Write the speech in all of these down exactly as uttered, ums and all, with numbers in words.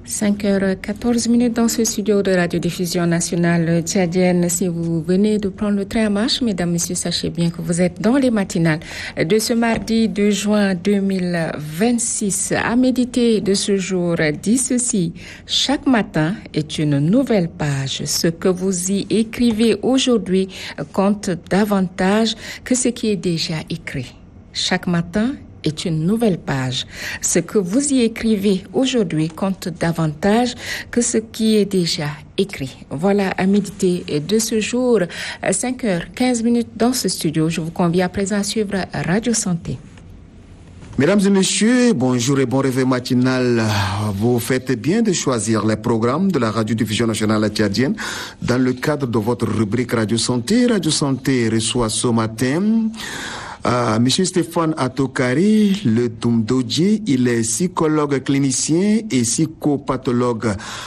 cinq heures quatorze minutes dans ce studio de radiodiffusion nationale tchadienne. Si vous venez de prendre le train en marche, mesdames, messieurs, sachez bien que vous êtes dans les matinales de ce mardi deux juin deux mille vingt-six. À méditer de ce jour, dit ceci: chaque matin est une nouvelle page. Ce que vous y écrivez aujourd'hui compte davantage que ce qui est déjà écrit. Chaque matin est une nouvelle page. Ce que vous y écrivez aujourd'hui compte davantage que ce qui est déjà écrit. Voilà à méditer de ce jour, cinq heures quinze minutes dans ce studio. Je vous convie à présent à suivre Radio Santé. Mesdames et messieurs, bonjour et bon réveil matinal. Vous faites bien de choisir les programmes de la radiodiffusion nationale tchadienne dans le cadre de votre rubrique Radio Santé. Radio Santé reçoit ce matin Euh, Monsieur Stéphane Atokari, le Doumdodji. Il est psychologue clinicien et psychopathologue.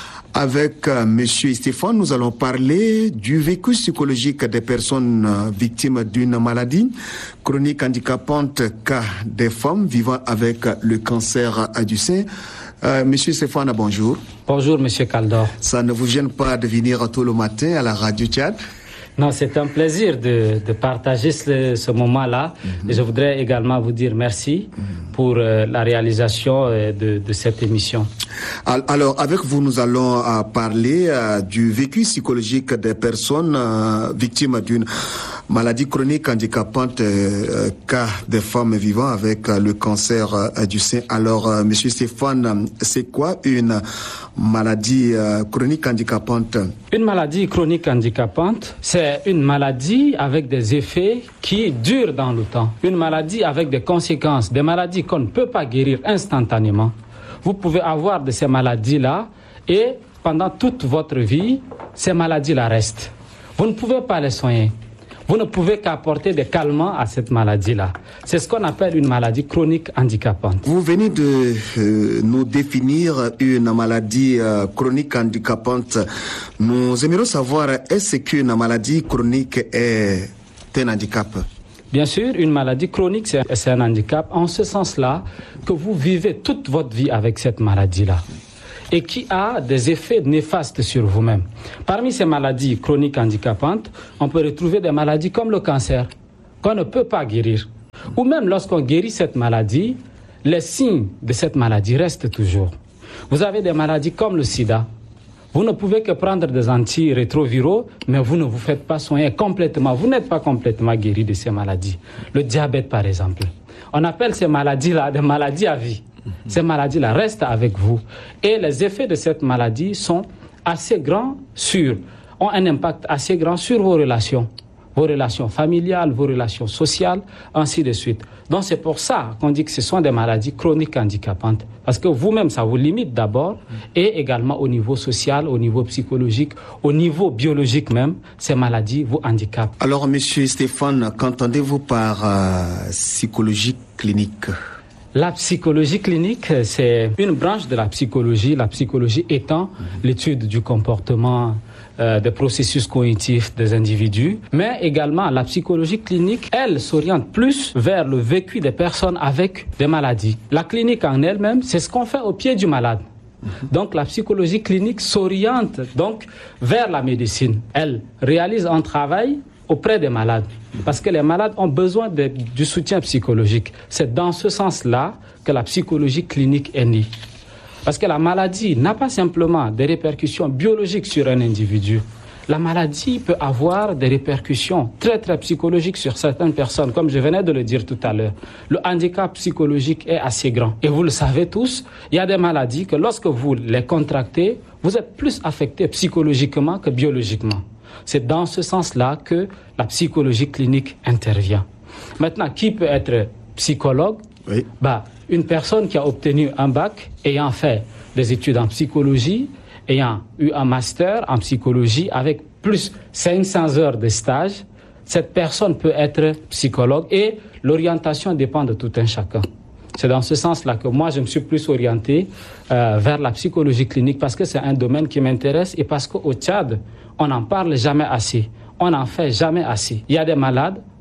Avec euh, Monsieur Stéphane, nous allons parler du vécu psychologique des personnes euh, victimes d'une maladie chronique handicapante, cas des femmes vivant avec le cancer du sein. Euh, Monsieur Stéphane, bonjour. Bonjour, Monsieur Kaldor. Ça ne vous gêne pas de venir tôt le matin à la radio Tchad? Non, c'est un plaisir de, de partager ce, ce moment-là. Mm-hmm. Et je voudrais également vous dire merci mm-hmm. pour euh, la réalisation euh, de, de cette émission. Alors, avec vous, nous allons euh, parler euh, du vécu psychologique des personnes euh, victimes d'une maladie chronique handicapante, euh, cas des femmes vivant avec euh, le cancer euh, du sein. Alors, euh, Monsieur Stéphane, c'est quoi une maladie euh, chronique handicapante? Une maladie chronique handicapante, c'est une maladie avec des effets qui durent dans le temps. Une maladie avec des conséquences, des maladies qu'on ne peut pas guérir instantanément. Vous pouvez avoir de ces maladies-là et pendant toute votre vie, ces maladies-là restent. Vous ne pouvez pas les soigner. Vous ne pouvez qu'apporter des calmants à cette maladie-là. C'est ce qu'on appelle une maladie chronique handicapante. Vous venez de euh, nous définir une maladie euh, chronique handicapante. Nous aimerions savoir, est-ce qu'une maladie chronique est un handicap? Bien sûr, une maladie chronique, c'est, c'est un handicap en ce sens-là que vous vivez toute votre vie avec cette maladie-là et qui a des effets néfastes sur vous-même. Parmi ces maladies chroniques handicapantes, on peut retrouver des maladies comme le cancer, qu'on ne peut pas guérir. Ou même lorsqu'on guérit cette maladie, les signes de cette maladie restent toujours. Vous avez des maladies comme le sida. Vous ne pouvez que prendre des antirétroviraux, mais vous ne vous faites pas soigner complètement. Vous n'êtes pas complètement guéri de ces maladies. Le diabète, par exemple. On appelle ces maladies-là des maladies à vie. Ces maladies-là restent avec vous. Et les effets de cette maladie sont assez grands sur, ont un impact assez grand sur vos relations. Vos relations familiales, vos relations sociales, ainsi de suite. Donc c'est pour ça qu'on dit que ce sont des maladies chroniques handicapantes. Parce que vous-même, ça vous limite d'abord, et également au niveau social, au niveau psychologique, au niveau biologique même, ces maladies vous handicapent. Alors, Monsieur Stéphane, qu'entendez-vous par euh, psychologie clinique? La psychologie clinique, c'est une branche de la psychologie, la psychologie étant mmh. l'étude du comportement, euh, des processus cognitifs des individus, mais également la psychologie clinique, elle s'oriente plus vers le vécu des personnes avec des maladies. La clinique en elle-même, c'est ce qu'on fait au pied du malade. Mmh. Donc la psychologie clinique s'oriente donc vers la médecine. Elle réalise un travail auprès des malades. Parce que les malades ont besoin de, du soutien psychologique. C'est dans ce sens-là que la psychologie clinique est née. Parce que la maladie n'a pas simplement des répercussions biologiques sur un individu. La maladie peut avoir des répercussions très très psychologiques sur certaines personnes, comme je venais de le dire tout à l'heure. Le handicap psychologique est assez grand. Et vous le savez tous, il y a des maladies que lorsque vous les contractez, vous êtes plus affecté psychologiquement que biologiquement. C'est dans ce sens-là que la psychologie clinique intervient. Maintenant, qui peut être psychologue? Oui. Bah, une personne qui a obtenu un bac, ayant fait des études en psychologie, ayant eu un master en psychologie avec plus cinq cents heures de stage, cette personne peut être psychologue et l'orientation dépend de tout un chacun. C'est dans ce sens-là que moi, je me suis plus orienté euh, vers la psychologie clinique parce que c'est un domaine qui m'intéresse et parce qu'au Tchad, on n'en parle jamais assez. On n'en fait jamais assez. Il y a des malades,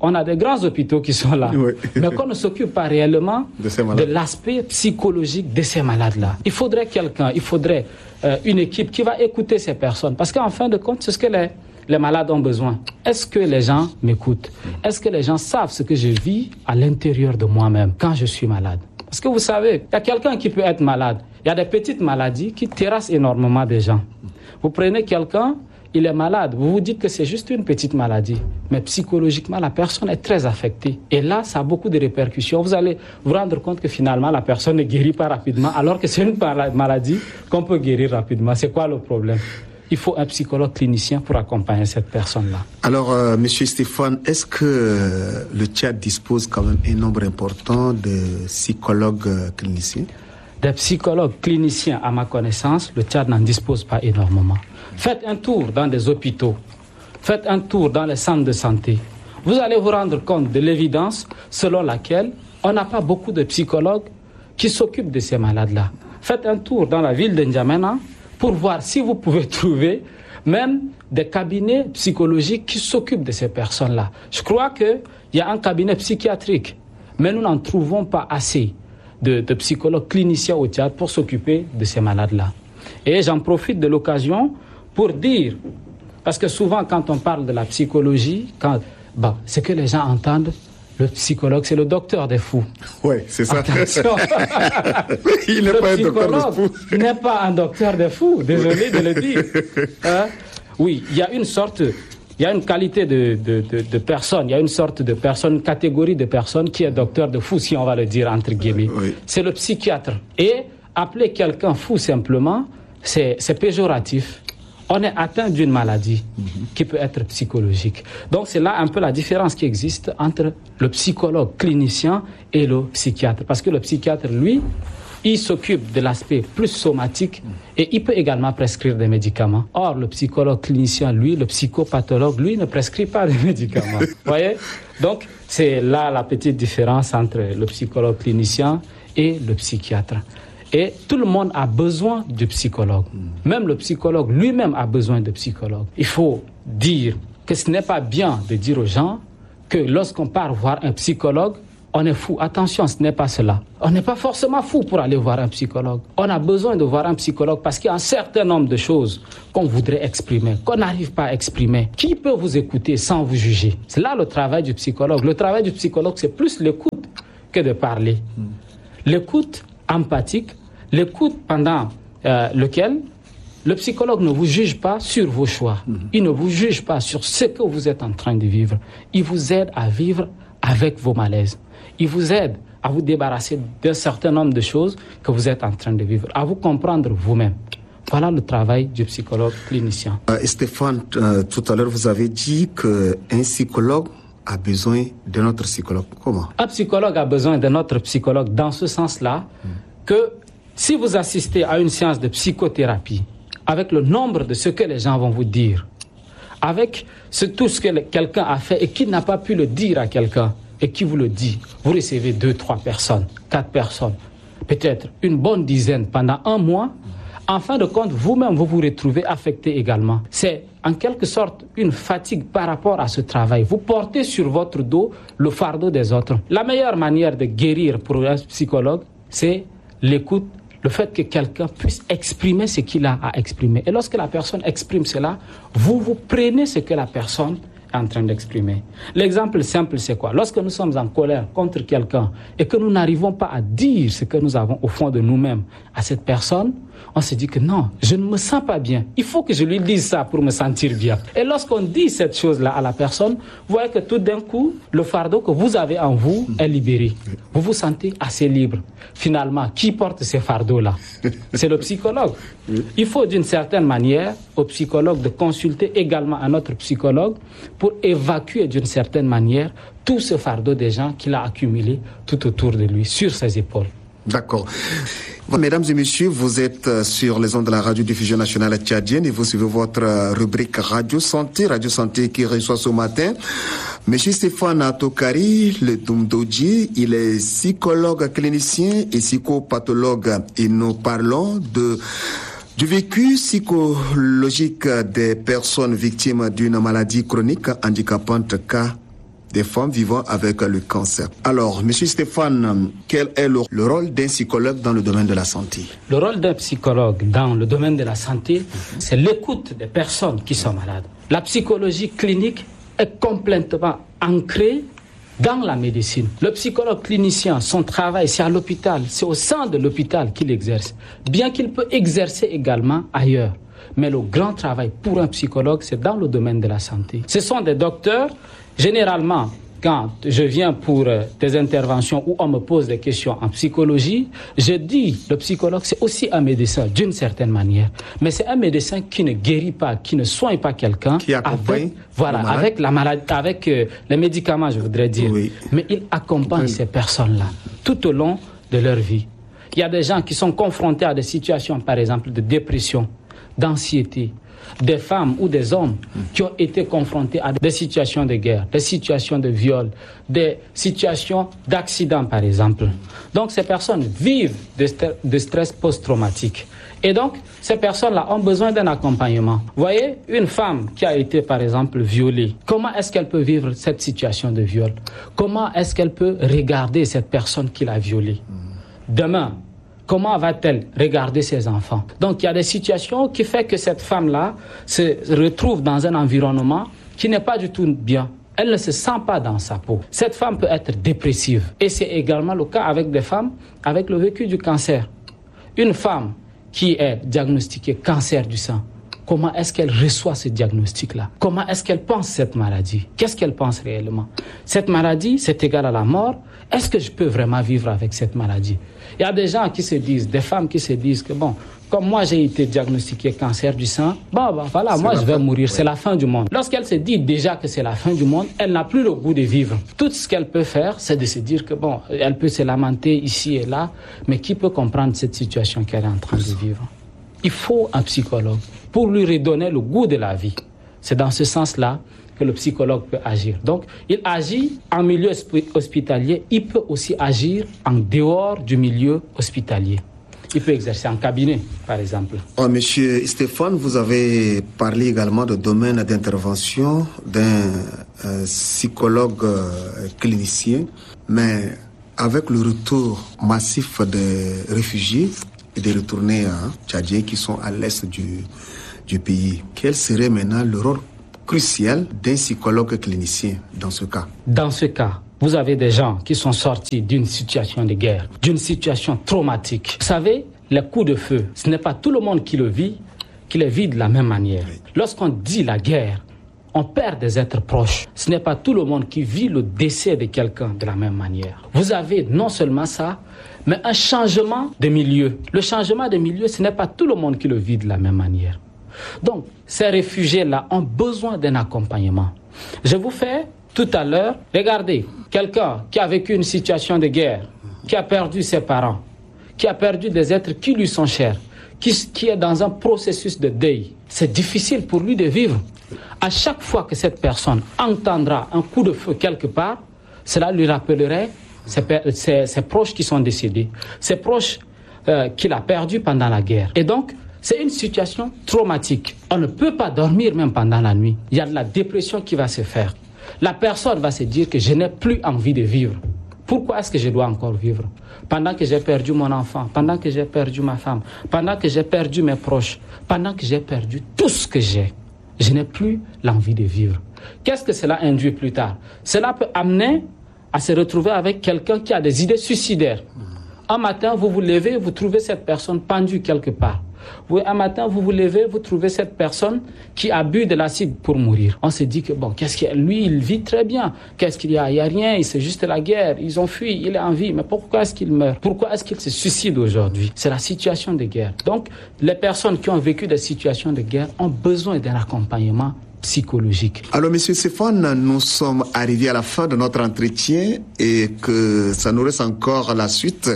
On a des grands hôpitaux qui sont là, oui. mais qu'on ne s'occupe pas réellement de, de l'aspect psychologique de ces malades-là. Il faudrait quelqu'un, il faudrait euh, une équipe qui va écouter ces personnes. Parce qu'en fin de compte, c'est ce que les, les malades ont besoin. Est-ce que les gens m'écoutent? Est-ce que les gens savent ce que je vis à l'intérieur de moi-même quand je suis malade? Parce que vous savez, il y a quelqu'un qui peut être malade. Il y a des petites maladies qui terrassent énormément des gens. Vous prenez quelqu'un, il est malade, vous vous dites que c'est juste une petite maladie, mais psychologiquement, la personne est très affectée. Et là, ça a beaucoup de répercussions. Vous allez vous rendre compte que finalement, la personne ne guérit pas rapidement, alors que c'est une maladie qu'on peut guérir rapidement. C'est quoi le problème? Il faut un psychologue clinicien pour accompagner cette personne-là. Alors, euh, Monsieur Stéphane, est-ce que euh, le Tchad dispose quand même un nombre important de psychologues euh, cliniciens? Des psychologues cliniciens, à ma connaissance, le Tchad n'en dispose pas énormément. Faites un tour dans des hôpitaux, faites un tour dans les centres de santé. Vous allez vous rendre compte de l'évidence selon laquelle on n'a pas beaucoup de psychologues qui s'occupent de ces malades-là. Faites un tour dans la ville de N'Djamena pour voir si vous pouvez trouver même des cabinets psychologiques qui s'occupent de ces personnes-là. Je crois qu'il y a un cabinet psychiatrique, mais nous n'en trouvons pas assez de, de psychologues cliniciens au Tchad pour s'occuper de ces malades-là. Et j'en profite de l'occasion pour dire, parce que souvent quand on parle de la psychologie, quand, bah, ce que les gens entendent, le psychologue, c'est le docteur des fous. Oui, c'est ça. Attention. Il n'est pas un docteur des fous. Il n'est pas un docteur des fous, désolé de le dire. Hein? Oui, il y a une sorte, il y a une qualité de, de, de, de personne, il y a une sorte de personne, une catégorie de personnes qui est docteur de fou, si on va le dire entre guillemets. Oui. C'est le psychiatre. Et appeler quelqu'un fou simplement, c'est, c'est péjoratif. On est atteint d'une maladie mmh. qui peut être psychologique. Donc c'est là un peu la différence qui existe entre le psychologue clinicien et le psychiatre. Parce que le psychiatre, lui, il s'occupe de l'aspect plus somatique et il peut également prescrire des médicaments. Or, le psychologue clinicien, lui, le psychopathologue, lui, ne prescrit pas de médicaments. Vous voyez? Donc c'est là la petite différence entre le psychologue clinicien et le psychiatre. Et tout le monde a besoin de psychologue. Même le psychologue lui-même a besoin de psychologue. Il faut dire que ce n'est pas bien de dire aux gens que lorsqu'on part voir un psychologue, on est fou. Attention, ce n'est pas cela. On n'est pas forcément fou pour aller voir un psychologue. On a besoin de voir un psychologue parce qu'il y a un certain nombre de choses qu'on voudrait exprimer, qu'on n'arrive pas à exprimer. Qui peut vous écouter sans vous juger? C'est là le travail du psychologue. Le travail du psychologue, c'est plus l'écoute que de parler. L'écoute empathique, l'écoute pendant euh, lequel le psychologue ne vous juge pas sur vos choix. Mm-hmm. Il ne vous juge pas sur ce que vous êtes en train de vivre. Il vous aide à vivre avec vos malaises. Il vous aide à vous débarrasser d'un certain nombre de choses que vous êtes en train de vivre, à vous comprendre vous-même. Voilà le travail du psychologue clinicien. Euh, Stéphane, euh, tout à l'heure, vous avez dit qu'un psychologue a besoin d'un autre psychologue. Comment? Un psychologue a besoin d'un autre psychologue dans ce sens-là mm. que si vous assistez à une séance de psychothérapie, avec le nombre de ce que les gens vont vous dire, avec ce, tout ce que le, quelqu'un a fait et qui n'a pas pu le dire à quelqu'un, et qui vous le dit, vous recevez deux, trois personnes, quatre personnes, peut-être une bonne dizaine pendant un mois, en fin de compte, vous-même, vous vous retrouvez affecté également. C'est en quelque sorte une fatigue par rapport à ce travail. Vous portez sur votre dos le fardeau des autres. La meilleure manière de guérir pour un psychologue, c'est l'écoute, le fait que quelqu'un puisse exprimer ce qu'il a à exprimer. Et lorsque la personne exprime cela, vous vous prenez ce que la personne est en train d'exprimer. L'exemple simple, c'est quoi? Lorsque nous sommes en colère contre quelqu'un et que nous n'arrivons pas à dire ce que nous avons au fond de nous-mêmes à cette personne, on se dit que non, je ne me sens pas bien. Il faut que je lui dise ça pour me sentir bien. Et lorsqu'on dit cette chose-là à la personne, vous voyez que tout d'un coup, le fardeau que vous avez en vous est libéré. Vous vous sentez assez libre. Finalement, qui porte ces fardeaux-là? C'est le psychologue. Il faut d'une certaine manière au psychologue de consulter également un autre psychologue pour évacuer d'une certaine manière tout ce fardeau des gens qu'il a accumulé tout autour de lui, sur ses épaules. D'accord. Mesdames et messieurs, vous êtes sur les ondes de la radio-diffusion nationale tchadienne et vous suivez votre rubrique Radio Santé, Radio Santé qui reçoit ce matin Monsieur Stéphane Atokari, le Dumdoji. Il est psychologue clinicien et psychopathologue et nous parlons de du vécu psychologique des personnes victimes d'une maladie chronique handicapante cas des femmes vivant avec le cancer. Alors, Monsieur Stéphane, quel est le, le rôle d'un psychologue dans le domaine de la santé? Le rôle d'un psychologue dans le domaine de la santé, c'est l'écoute des personnes qui sont malades. La psychologie clinique est complètement ancrée dans la médecine. Le psychologue clinicien, son travail, c'est à l'hôpital, c'est au sein de l'hôpital qu'il exerce, bien qu'il peut exercer également ailleurs. Mais le grand travail pour un psychologue, c'est dans le domaine de la santé. Ce sont des docteurs, généralement, quand je viens pour des interventions où on me pose des questions en psychologie, je dis le psychologue, c'est aussi un médecin d'une certaine manière. Mais c'est un médecin qui ne guérit pas, qui ne soigne pas quelqu'un. Qui accompagne avec, voilà, avec la maladie, avec euh, les médicaments, je voudrais dire. Oui. Mais il accompagne oui. ces personnes-là tout au long de leur vie. Il y a des gens qui sont confrontés à des situations, par exemple, de dépression, d'anxiété, des femmes ou des hommes qui ont été confrontés à des situations de guerre, des situations de viol, des situations d'accident par exemple. Donc ces personnes vivent de, st- de stress post-traumatique. Et donc ces personnes-là ont besoin d'un accompagnement. Vous voyez, une femme qui a été par exemple violée, comment est-ce qu'elle peut vivre cette situation de viol? Comment est-ce qu'elle peut regarder cette personne qui l'a violée? Demain, comment va-t-elle regarder ses enfants? Donc, il y a des situations qui font que cette femme-là se retrouve dans un environnement qui n'est pas du tout bien. Elle ne se sent pas dans sa peau. Cette femme peut être dépressive. Et c'est également le cas avec des femmes avec le vécu du cancer. Une femme qui est diagnostiquée cancer du sein, comment est-ce qu'elle reçoit ce diagnostic-là? Comment est-ce qu'elle pense cette maladie? Qu'est-ce qu'elle pense réellement? Cette maladie, c'est égal à la mort. Est-ce que je peux vraiment vivre avec cette maladie? Il y a des gens qui se disent, des femmes qui se disent que bon, comme moi j'ai été diagnostiqué cancer du sein, bon, bon voilà, c'est moi je vais fin. mourir, ouais. C'est la fin du monde. Lorsqu'elle se dit déjà que c'est la fin du monde, elle n'a plus le goût de vivre. Tout ce qu'elle peut faire, c'est de se dire que bon, elle peut se lamenter ici et là, mais qui peut comprendre cette situation qu'elle est en train de vivre? Il faut un psychologue pour lui redonner le goût de la vie. C'est dans ce sens-là que le psychologue peut agir. Donc, il agit en milieu hospitalier, il peut aussi agir en dehors du milieu hospitalier. Il peut exercer en cabinet, par exemple. Oh, Monsieur Stéphane, vous avez parlé également de domaine d'intervention d'un euh, psychologue euh, clinicien, mais avec le retour massif des réfugiés et des retournés hein, tchadiens qui sont à l'est du, du pays, quel serait maintenant le rôle crucial d'un psychologue clinicien dans ce cas? Dans ce cas, vous avez des gens qui sont sortis d'une situation de guerre, d'une situation traumatique. Vous savez, les coups de feu, ce n'est pas tout le monde qui le vit, qui le vit de la même manière. Oui. Lorsqu'on dit la guerre, on perd des êtres proches. Ce n'est pas tout le monde qui vit le décès de quelqu'un de la même manière. Vous avez non seulement ça, mais un changement de milieu. Le changement de milieu, ce n'est pas tout le monde qui le vit de la même manière. Donc, ces réfugiés-là ont besoin d'un accompagnement. Je vous fais tout à l'heure, regardez, quelqu'un qui a vécu une situation de guerre, qui a perdu ses parents, qui a perdu des êtres qui lui sont chers, qui, qui est dans un processus de deuil. C'est difficile pour lui de vivre. À chaque fois que cette personne entendra un coup de feu quelque part, cela lui rappellerait ses, ses, ses proches qui sont décédés, ses proches euh, qu'il a perdus pendant la guerre. Et donc, c'est une situation traumatique. On ne peut pas dormir même pendant la nuit. Il y a de la dépression qui va se faire. La personne va se dire que je n'ai plus envie de vivre. Pourquoi est-ce que je dois encore vivre? Pendant que j'ai perdu mon enfant, pendant que j'ai perdu ma femme, pendant que j'ai perdu mes proches, pendant que j'ai perdu tout ce que j'ai, je n'ai plus l'envie de vivre. Qu'est-ce que cela induit plus tard? Cela peut amener à se retrouver avec quelqu'un qui a des idées suicidaires. Un matin, vous vous levez, vous trouvez cette personne pendue quelque part. Vous, un matin, vous vous levez, vous trouvez cette personne qui a bu de l'acide pour mourir. On se dit que, bon, qu'est-ce qu'il y a? Lui, il vit très bien. Qu'est-ce qu'il y a? Il n'y a rien, c'est juste la guerre. Ils ont fui, il est en vie. Mais pourquoi est-ce qu'il meurt? Pourquoi est-ce qu'il se suicide aujourd'hui? C'est la situation de guerre. Donc, les personnes qui ont vécu des situations de guerre ont besoin d'un accompagnement psychologique. Alors, Monsieur Stéphane, nous sommes arrivés à la fin de notre entretien et que ça nous reste encore la suite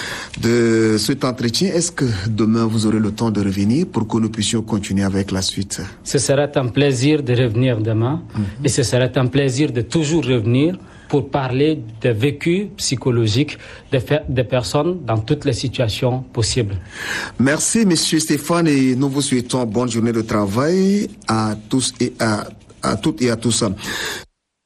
de cet entretien. Est-ce que demain vous aurez le temps de revenir pour que nous puissions continuer avec la suite? Ce serait un plaisir de revenir demain mm-hmm. et ce serait un plaisir de toujours revenir pour parler des vécus psychologiques des, des personnes dans toutes les situations possibles. Merci, Monsieur Stéphane, et nous vous souhaitons bonne journée de travail à tous et à, à toutes et à tous.